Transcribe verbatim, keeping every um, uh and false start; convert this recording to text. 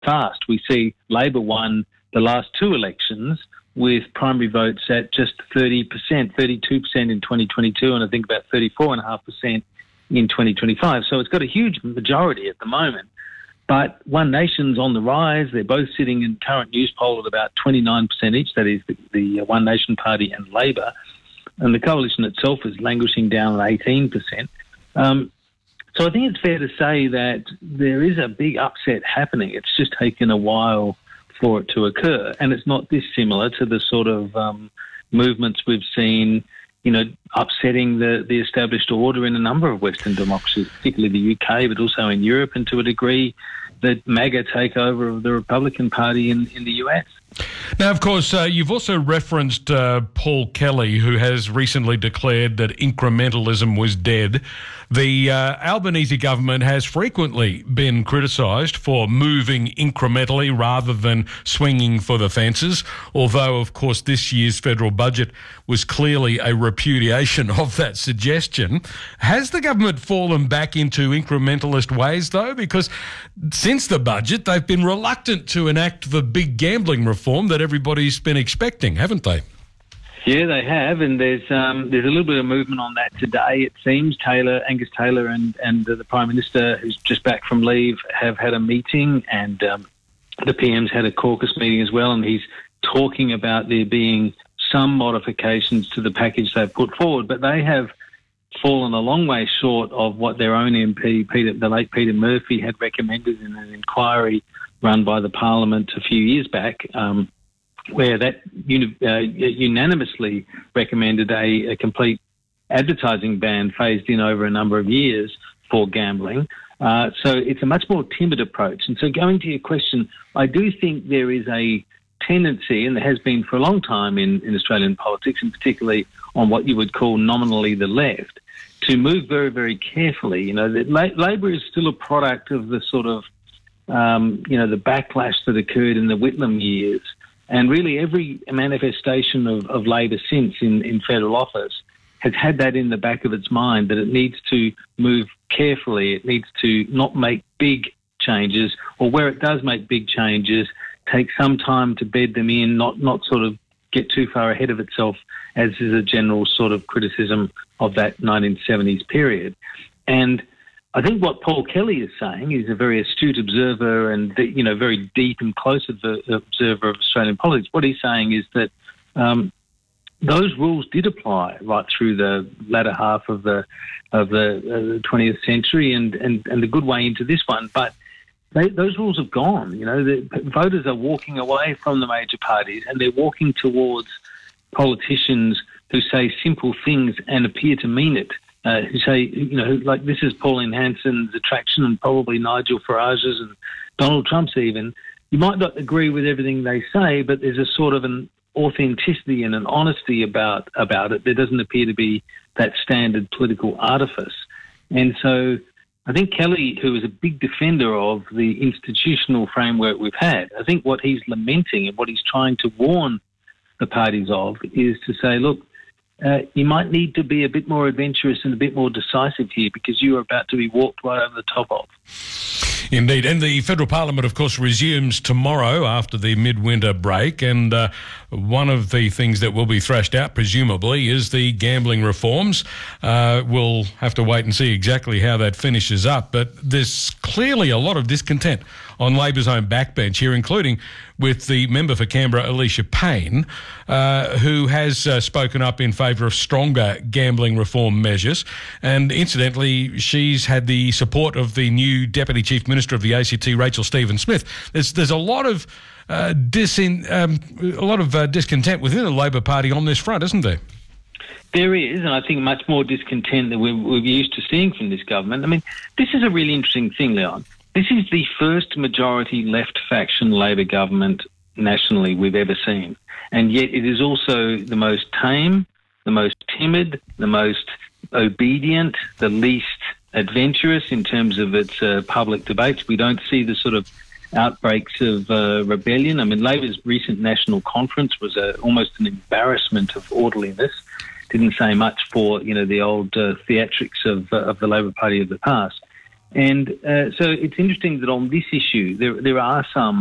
fast. We see Labor won the last two elections with primary votes at just thirty percent, thirty-two percent in twenty twenty-two, and I think about thirty-four point five percent in twenty twenty-five. So it's got a huge majority at the moment. But One Nation's on the rise. They're both sitting in current news poll at about twenty-nine percent each, that is the, the One Nation Party and Labor. And the coalition itself is languishing down at eighteen percent. Um, so I think it's fair to say that there is a big upset happening. It's just taken a while for it to occur, and it's not dissimilar to the sort of um, movements we've seen, you know, upsetting the, the established order in a number of Western democracies, particularly the U K, but also in Europe, and to a degree, the MAGA takeover of the Republican Party in, in the U S. Now, of course, uh, you've also referenced uh, Paul Kelly, who has recently declared that incrementalism was dead. The uh, Albanese government has frequently been criticised for moving incrementally rather than swinging for the fences, although, of course, this year's federal budget was clearly a repudiation of that suggestion. Has the government fallen back into incrementalist ways, though? Because since the budget, they've been reluctant to enact the big gambling reform that everybody's been expecting, haven't they? Yeah, they have, and there's um, there's a little bit of movement on that today. It seems Taylor, Angus Taylor, and and the Prime Minister, who's just back from leave, have had a meeting, and um, the P M's had a caucus meeting as well, and he's talking about there being some modifications to the package they've put forward, but they have fallen a long way short of what their own M P, Peter, the late Peter Murphy, had recommended in an inquiry run by the Parliament a few years back. Um, where that uni- uh, unanimously recommended a, a complete advertising ban phased in over a number of years for gambling. Uh, so it's a much more timid approach. And so going to your question, I do think there is a tendency, and there has been for a long time in, in Australian politics, and particularly on what you would call nominally the left, to move very, very carefully. You know, that La- Labor is still a product of the sort of, um, you know, the backlash that occurred in the Whitlam years. And really every manifestation of, of Labor since in, in federal office has had that in the back of its mind, that it needs to move carefully. It needs to not make big changes, or where it does make big changes, take some time to bed them in, not, not sort of get too far ahead of itself, as is a general sort of criticism of that nineteen seventies period. And I think what Paul Kelly is saying is a very astute observer and, you know, very deep and close observer of Australian politics. What he's saying is that um, those rules did apply right through the latter half of the of the, uh, the twentieth century and, and, and the good way into this one. But they, those rules have gone. You know, the voters are walking away from the major parties, and they're walking towards politicians who say simple things and appear to mean it. Uh, who say, you know, like this is Pauline Hanson's attraction, and probably Nigel Farage's and Donald Trump's even. You might not agree with everything they say, but there's a sort of an authenticity and an honesty about, about it. There doesn't appear to be that standard political artifice. And so I think Kelly, who is a big defender of the institutional framework we've had, I think what he's lamenting and what he's trying to warn the parties of is to say, look, Uh, you might need to be a bit more adventurous and a bit more decisive here, because you are about to be walked right over the top of. Indeed. And the federal parliament, of course, resumes tomorrow after the midwinter break. And uh, one of the things that will be thrashed out, presumably, is the gambling reforms. Uh, we'll have to wait and see exactly how that finishes up. But there's clearly a lot of discontent on Labor's own backbench here, including with the member for Canberra, Alicia Payne, uh, who has uh, spoken up in favour of stronger gambling reform measures. And incidentally, she's had the support of the new Deputy Chief Minister of the A C T, Rachel Stephen-Smith. There's there's a lot of uh, disin, um, a lot of uh, discontent within the Labor Party on this front, isn't there? There is, and I think much more discontent than we're, we're used to seeing from this government. I mean, this is a really interesting thing, Leon. This is the first majority left faction Labor government nationally we've ever seen. And yet it is also the most tame, the most timid, the most obedient, the least adventurous in terms of its uh, public debates. We don't see the sort of outbreaks of uh, rebellion. I mean, Labor's recent national conference was a, almost an embarrassment of orderliness. Didn't say much for, you know, the old uh, theatrics of, uh, of the Labor Party of the past. And uh, so it's interesting that on this issue, there there are some